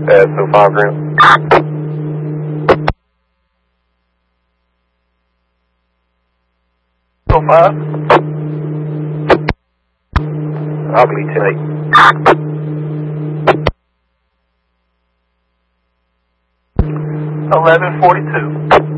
So 5 grand. So 5. I'll be 10-8. 11:42.